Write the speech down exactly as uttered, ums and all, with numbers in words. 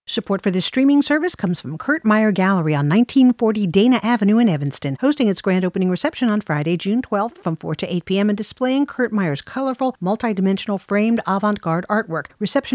Support for this streaming service comes from Kurt Meyer Gallery on nineteen forty Dana Avenue in Evanston, hosting its grand opening reception on Friday, June twelfth from four to eight p.m. and displaying Kurt Meyer's colorful, multi-dimensional framed avant-garde artwork. Reception